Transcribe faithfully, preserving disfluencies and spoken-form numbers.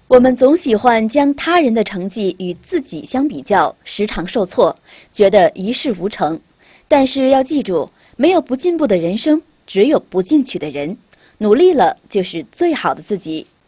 我们总喜欢将他人的成绩与自己相比较，时常受挫，觉得一事无成。但是要记住，没有不进步的人生，只有不进取的人。努力了，就是最好的自己。